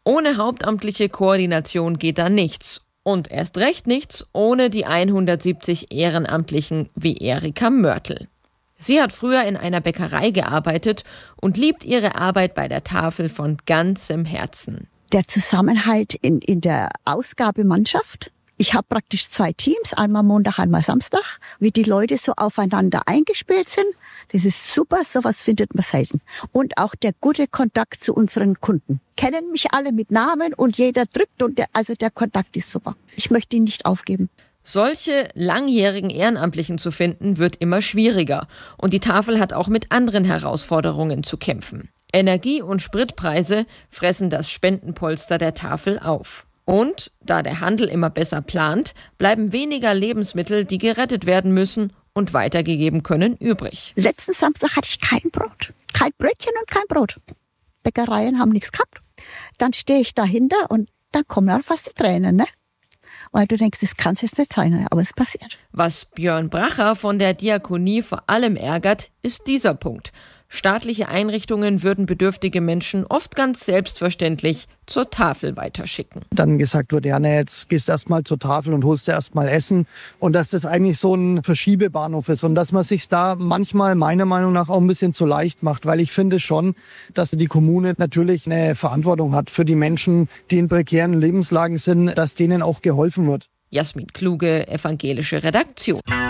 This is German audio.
Ohne hauptamtliche Koordination geht da nichts. Und erst recht nichts ohne die 170 Ehrenamtlichen wie Erika Mörtel. Sie hat früher in einer Bäckerei gearbeitet und liebt ihre Arbeit bei der Tafel von ganzem Herzen. Der Zusammenhalt in der Ausgabemannschaft. Ich habe praktisch 2 Teams, einmal Montag, einmal Samstag, wie die Leute so aufeinander eingespielt sind. Das ist super, sowas findet man selten. Und auch der gute Kontakt zu unseren Kunden. Kennen mich alle mit Namen und jeder drückt und der Kontakt ist super. Ich möchte ihn nicht aufgeben. Solche langjährigen Ehrenamtlichen zu finden, wird immer schwieriger. Und die Tafel hat auch mit anderen Herausforderungen zu kämpfen. Energie- und Spritpreise fressen das Spendenpolster der Tafel auf. Und da der Handel immer besser plant, bleiben weniger Lebensmittel, die gerettet werden müssen und weitergegeben können, übrig. Letzten Samstag hatte ich kein Brot. Kein Brötchen und kein Brot. Bäckereien haben nichts gehabt. Dann stehe ich dahinter und dann kommen ja fast die Tränen, ne? Weil du denkst, das kann es jetzt nicht sein, aber es passiert. Was Björn Bracher von der Diakonie vor allem ärgert, ist dieser Punkt. Staatliche Einrichtungen würden bedürftige Menschen oft ganz selbstverständlich zur Tafel weiterschicken. Dann gesagt wird, ja, jetzt gehst du erstmal zur Tafel und holst dir erstmal Essen. Und dass das eigentlich so ein Verschiebebahnhof ist und dass man sich da manchmal meiner Meinung nach auch ein bisschen zu leicht macht. Weil ich finde schon, dass die Kommune natürlich eine Verantwortung hat für die Menschen, die in prekären Lebenslagen sind, dass denen auch geholfen wird. Jasmin Kluge, evangelische Redaktion.